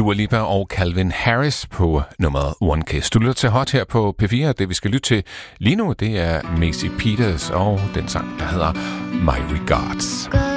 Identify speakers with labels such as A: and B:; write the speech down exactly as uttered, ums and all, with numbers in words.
A: Dua Lipa og Calvin Harris på nummeret one Kiss. Du lytter til Hot her på P fire. Det vi skal lytte til lige nu, det er Macy Peters og den sang, der hedder My Regards.